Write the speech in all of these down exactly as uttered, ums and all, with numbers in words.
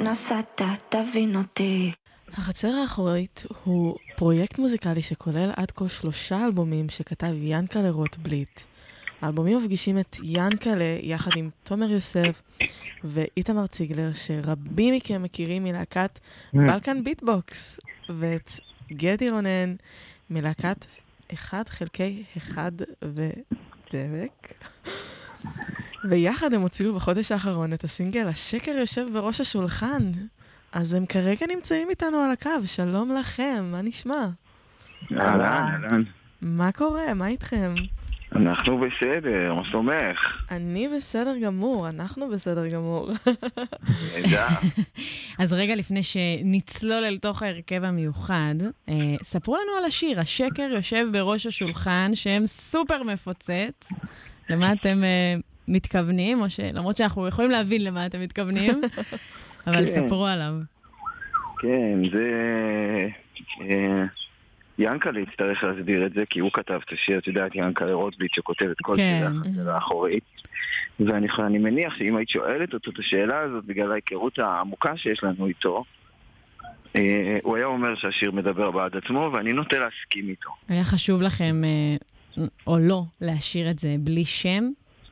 נסעת, תבין אותי. החצר האחורית הוא פרויקט מוזיקלי שכולל עד כה שלושה אלבומים שכתב ינקלה רוטבליט. האלבומים מפגישים את ינקלה יחד עם תומר יוסף ואיתמר ציגלר, שרבים מכם מכירים מלהקת בלקן ביטבוקס, ואת גדי רונן מלהקת אחד חלקי אחד ודבק. ויחד הם הוציאו בחודש האחרון את הסינגל השקר יושב בראש השולחן. אז הם כרגע נמצאים איתנו על הקו. שלום לכם, מה נשמע? אהלן, אהלן. מה קורה? מה איתכם? אנחנו בסדר, מה סומך? אני בסדר גמור, אנחנו בסדר גמור. נדע. אז רגע לפני שנצלול אל תוך ההרכב המיוחד, אה, ספרו לנו על השיר, השקר יושב בראש השולחן, שהם סופר מפוצץ. למה אתם אה, מתכוונים? או ש... למרות שאנחנו יכולים להבין למה אתם מתכוונים, אבל כן. ספרו עליו. כן, זה... אה... ינקלה יצטרך להסביר את זה, כי הוא כתב את השיר, את יודעת, ינקלה רוטבליט שכותב את כל כן. שיר החצר האחורית. ואני אני מניח שאם היית שואלת אותו את השאלה הזאת, בגלל ההיכרות העמוקה שיש לנו איתו, אה, הוא היה אומר שהשיר מדבר בעד עצמו, ואני נוטה להסכים איתו. היה חשוב לכם, אה, או לא, להשאיר את זה בלי שם?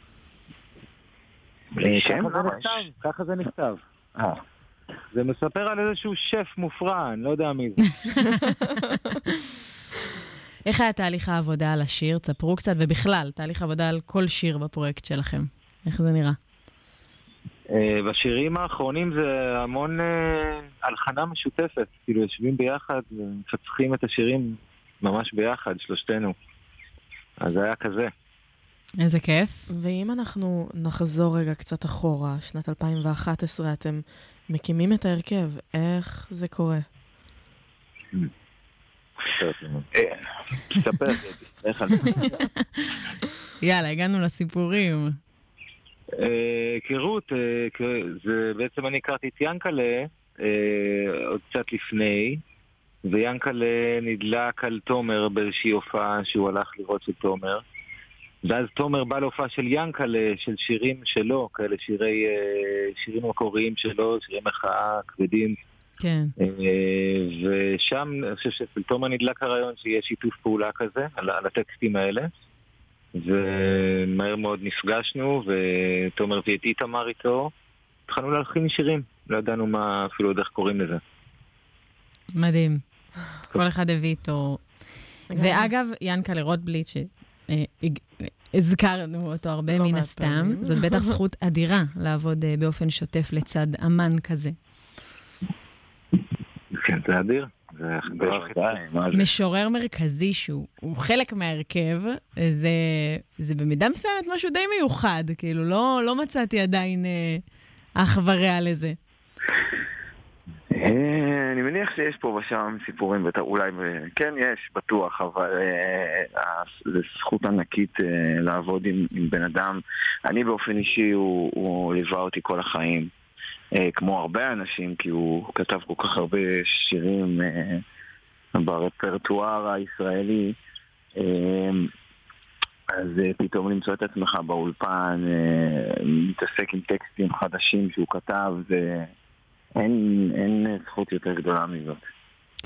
בלי שם? ככה זה נכתב, ככה זה נכתב. אה. זה מספר על איזשהו שף מופרע, אני לא יודע מי זה. איך היה תהליך העבודה על השיר? תספרו קצת, ובכלל, תהליך העבודה על כל שיר בפרויקט שלכם. איך זה נראה? בשירים האחרונים זה המון הלחנה משותפת. כאילו, יושבים ביחד ומפצחים את השירים ממש ביחד, שלושתנו. אז זה היה כזה. איזה כיף. ואם אנחנו נחזור רגע קצת אחורה, שנת אלפיים ואחת עשרה, אתם מקימים את ההרכב, איך זה קורה? תספר, איך על זה? יאללה, הגענו לסיפורים. היכרות, זה בעצם אני הכרתי את ינקלה עוד קצת לפני, וינקלה נדלק על תומר באיזושהי הופעה שהוא הלך לראות של תומר. ואז תומר בא להופעה של ינקלה, של שירים שלו, כאלה שירי, שירים מקוריים שלו, שירי מחאה, כבדים. כן. ושם, אני חושב שאצל תומר נדלק הרעיון שיהיה שיתוף פעולה כזה, על, על הטקסטים האלה. ומהר מאוד נפגשנו, ותומר ואת איתמר איתו, התחלנו להלחין שירים. לא ידענו מה, אפילו עוד איך קוראים לזה. מדהים. כל אחד הביא איתו. ואגב, ינקלה רוטבליט, ש... הזכרנו אותו הרבה מן הסתם. זאת בטח זכות אדירה לעבוד באופן שוטף לצד אמן כזה. כן, זה אדיר. משורר מרכזי שהוא חלק מהרכב, זה במידה מסוימת משהו די מיוחד, כאילו לא מצאתי עדיין אח ורע לזה. אני מניח שיש פה ושם סיפורים, אולי, כן יש, בטוח, אבל זו זכות ענקית לעבוד עם, עם בן אדם. אני באופן אישי, הוא, הוא ליווה אותי כל החיים, כמו הרבה אנשים, כי הוא כתב כל כך הרבה שירים ברפרטואר הישראלי, אז פתאום למצוא את עצמך באולפן, מתעסק עם טקסטים חדשים שהוא כתב, זה... אין, אין זכות יותר גדולה מזאת.